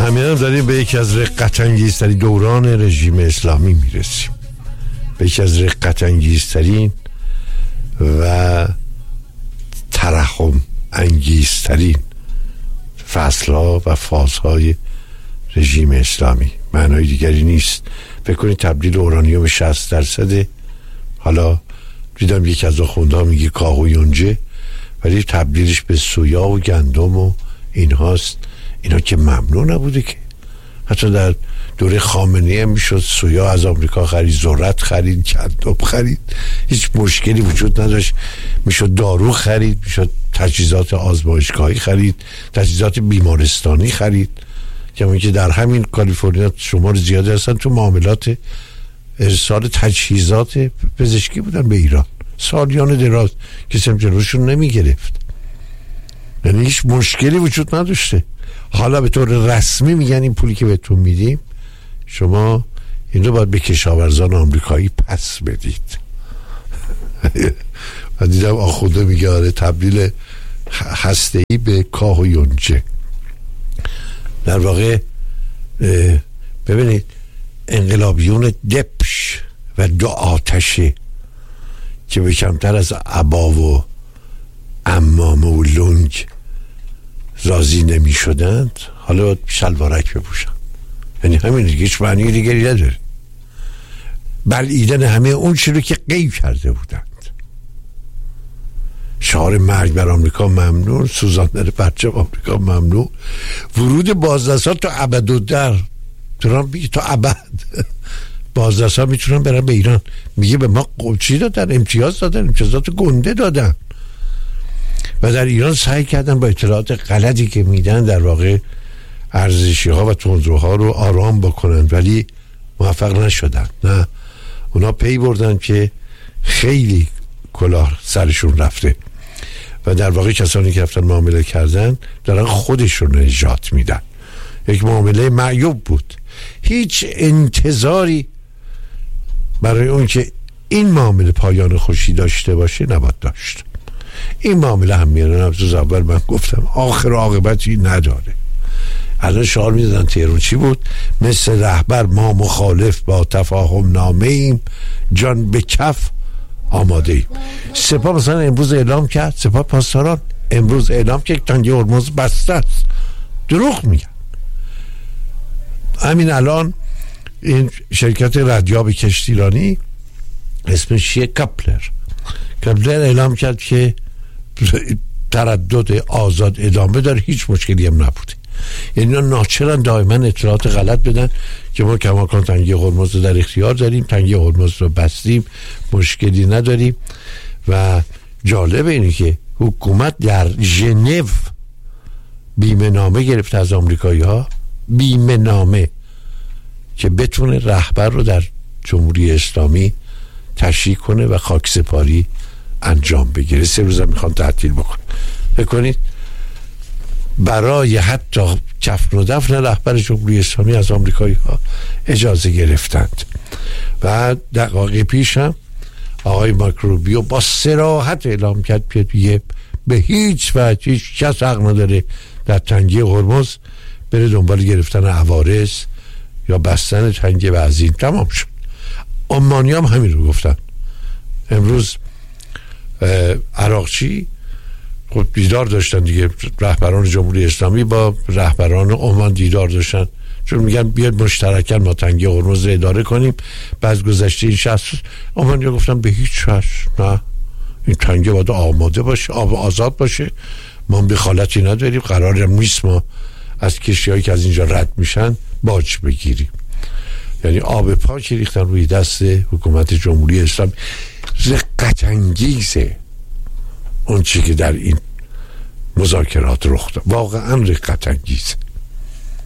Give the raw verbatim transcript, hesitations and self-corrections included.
همین داریم به یکی از رقت انگیزترین دوران رژیم اسلامی میرسیم، به یکی از رقت انگیزترین و ترحم انگیزترین فصلها و فازهای رژیم اسلامی. معنای دیگری نیست. فکر کنید تبدیل اورانیوم شصت درصده. حالا دیدم یکی از آخوندها میگه کاه و یونجه، ولی تبدیلش به سویا و گندم و اینهاست. اینا که ممنوع نبوده که. حتی در دوره خامنه‌ای هم میشد سویا از آمریکا خرید، ذرت خرید، گندم خرید، هیچ مشکلی وجود نداشت. میشد دارو خرید، میشد تجهیزات آزمایشگاهی خرید، تجهیزات بیمارستانی خرید. کما که در همین کالیفرنیا شمار زیادی هستن تو معاملات ارسال تجهیزات پزشکی بودن به ایران سالیان دراز، کسی هم جلوشون نمی گرفت. یعنی هیچ مشکلی وجود نداشته. حالا به طور رسمی میگن این پولی که بهتون میدیم شما این رو باید به کشاورزان آمریکایی پس بدید. و دیدم آخونده میگه آره تبدیل هسته‌ای به کاه و یونجه. در واقع ببینید انقلابیون دپش و دو آتشه که به کمتر از عبا و عمامه و لنگ راضی نمی شدند، حالا باید شلوارک بپوشن. یعنی همین دیگه، هیچ معنی دیگری نداره. بلعیدن همه اون چیزی رو که غیب کرده بودند. شعار مرگ بر آمریکا ممنوع، سوزاندن پرچم آمریکا ممنوع، ورود بازرسان تا ابد و در ترامپ میگه تا ابد بازرسان میتونن برن به ایران. میگه به ما قوچی دادن، امتیاز دادن، امتیازات گنده دادن. و در ایران سعی کردن با اطلاعات غلطی که میدن در واقع ارزشی ها و تندروها رو آرام بکنن، ولی موفق نشدن. نه، اونا پی بردن که خیلی کلاه سرشون رفته و در واقع کسانی که رفتن معامله کردن دارن خودشون نجات میدن. یک معامله معیوب بود. هیچ انتظاری برای اون که این معامله پایان خوشی داشته باشه نباید داشت. این معامله هم میرن از اول من گفتم آخر عاقبتی نداره. الان شعار میدادن تهران چی بود؟ مثل رهبر ما مخالف با تفاهم نامه ایم، جان به کف آماده ایم. سپاه مثلا امروز اعلام کرد، سپاه پاسداران امروز اعلام کرد تنگه هرمز بسته است. دروغ میگن. همین الان این شرکت ردیاب کشتیرانی اسمش چیه؟ کپلر کپلر اعلام کرد که تردد آزاد ادامه داره، هیچ مشکلی هم نبوده. یعنی ناچران دائما اطلاعات غلط بدن که ما کماکان تنگه هرمز رو در اختیار داریم، تنگه هرمز رو بستیم، مشکلی نداریم. و جالب اینه که حکومت در ژنو بیمه نامه گرفته از آمریکایی ها، بیمه نامه که بتونه رهبر رو در جمهوری اسلامی تشریح کنه و خاکسپاری انجام بگیره. سه روز هم میخوان تعطیل بکنه. بکنید برای حتی کفن و دفن رهبر جمهوری اسلامی از آمریکایی ها اجازه گرفتند. و دقایق پیش هم آقای ماکروبیو با صراحت اعلام کرد که دیگه به هیچ وجه هیچ کس حق نداره در تنگه هرمز بره دنبال گرفتن عوارض یا بستن تنگه و از این تمام شد. عمانی هم همین رو گفتن. امروز عراقچی خب دیدار داشتن دیگه، رهبران جمهوری اسلامی با رهبران عمان دیدار داشتن، چون میگن بیاد مشترکاً ما تنگه هرمز رو اداره کنیم. بعد گذشته این شصت عمانیا گفتن به هیچ وجه نه، این تنگه باید آماده باشه، آب آزاد باشه، ما دخالتی نداریم، قرارم نیست ما از کشتی‌هایی که از اینجا رد میشن باج بگیریم. یعنی آب پاکی ریختن روی دست حکومت جمهوری اسلامی. رقت انگیزه اون چی که در این مذاکرات رخ داد، واقعا رقت انگیزه.